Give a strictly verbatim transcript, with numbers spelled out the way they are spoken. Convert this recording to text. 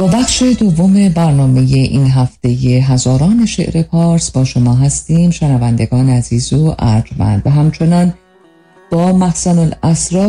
با بخش دوم برنامه این هفته هزاران شعر پارس با شما هستیم، شنوندگان عزیز و ارجمند، و همچنان با محسن الاسرار